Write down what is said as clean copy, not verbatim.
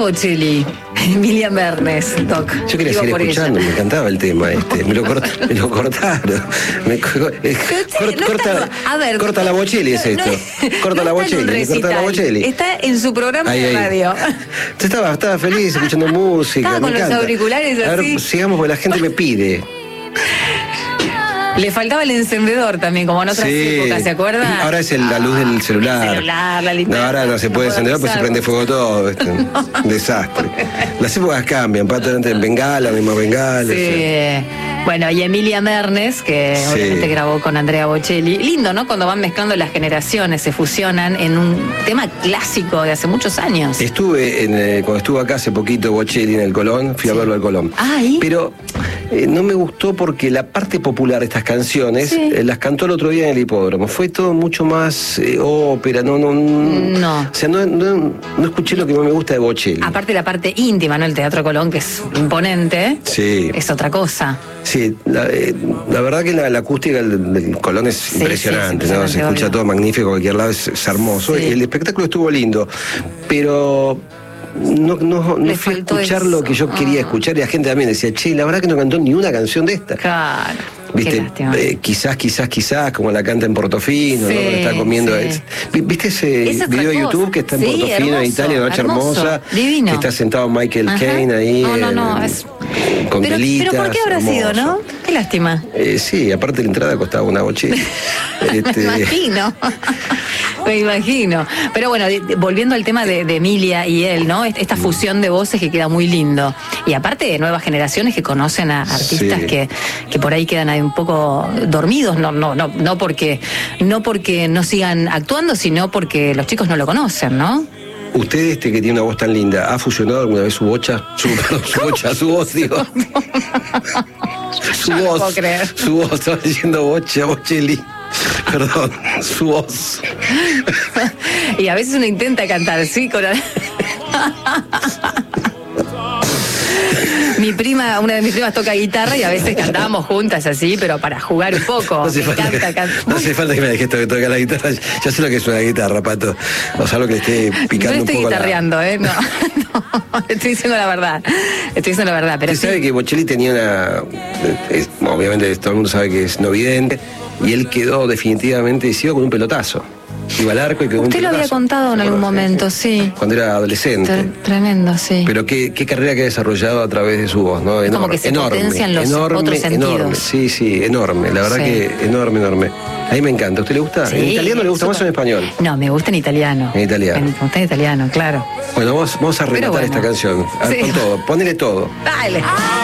Bocelli, Emilia Mernes, Doc. Yo quería seguir escuchando, me encantaba el tema me lo cortaron. Corta la Bocelli es esto. Corta la Bocelli, corta la Bocelli. Está en su programa de radio. Estaba feliz escuchando música. Estaba con los auriculares así. A ver, sigamos porque la gente me pide. Le faltaba el encendedor también, como en otras épocas, ¿se acuerda? Ahora es la luz del celular. La linterna. No, ahora no se puede encender porque se prende fuego todo. Un desastre. Las épocas cambian, pato en bengala, mismo bengala. Sí. Bueno, y Emilia Mernes, que obviamente grabó con Andrea Bocelli. Lindo, ¿no? Cuando van mezclando las generaciones, se fusionan en un tema clásico de hace muchos años. Cuando estuvo acá hace poquito Bocelli en el Colón, fui a verlo al Colón. Pero no me gustó porque la parte popular de estas canciones las cantó el otro día en el hipódromo. Fue todo mucho más ópera, no. O sea, no escuché lo que más me gusta de Bocelli. Aparte la parte íntima, ¿no? El Teatro Colón, que es imponente. Sí. Es otra cosa. Sí, la verdad que la acústica del Colón es impresionante, ¿no? Se escucha todo magnífico, a cualquier lado es hermoso. Sí. El espectáculo estuvo lindo, pero no fui a escuchar lo que yo quería escuchar, y la gente también decía, che, la verdad que no cantó ni una canción de esta. Claro. ¿Viste? Quizás, como la canta en Portofino, ¿no? Cuando está comiendo. ¿Viste ese video de YouTube que está en Portofino, hermoso, en Italia, Noche Hermosa? Divino. Que está sentado Michael Caine ahí. Con velitas. Pero ¿por qué habrá sido, no? Qué lástima. Sí, aparte la entrada costaba una Bocelli. Me imagino. Pero bueno, volviendo al tema de Emilia y él, ¿no? Esta fusión de voces que queda muy lindo. Y aparte de nuevas generaciones que conocen a artistas que por ahí quedan ahí un poco dormidos, no porque no sigan actuando, sino porque los chicos no lo conocen, ¿no? ¿Usted que tiene una voz tan linda, ha fusionado alguna vez su voz, digo? Su voz, estaba diciendo Bocelli. Perdón, su voz. Y a veces uno intenta cantar, ¿sí? Una de mis primas toca guitarra y a veces cantábamos juntas así, pero para jugar un poco. No hace falta que me dejes que toque la guitarra. Ya sé lo que es una guitarra, Pato. O sea, lo que esté picando un poco. No estoy guitarreando, no, estoy diciendo la verdad. Pero usted sabe que Bocelli tenía obviamente todo el mundo sabe que es no vidente, y él quedó definitivamente decidido con un pelotazo. Iba al arco y quedó un pelotazo. Usted lo había contado en algún momento, sí. Cuando era adolescente. Tremendo, sí. Pero qué carrera que ha desarrollado a través de su voz, ¿no? Como que se potencian los otros sentidos. Sí, enorme. La verdad que enorme. A mí me encanta. ¿A usted le gusta? Sí, ¿En italiano le gusta más o en español? No, me gusta en italiano. En italiano. Me gusta en italiano, claro. Bueno, vamos a rematar esta canción. Con todo. Ponele todo. Dale.